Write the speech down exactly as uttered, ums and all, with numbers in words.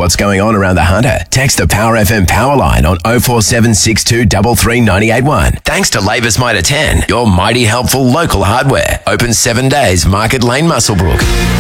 what's going on around the Hunter, text the Power F M power line on oh four seven six two three three nine eight one. Thanks to Labour's Mitre ten, your mighty helpful local hardware. Open seven days, Market Lane, Muswellbrook.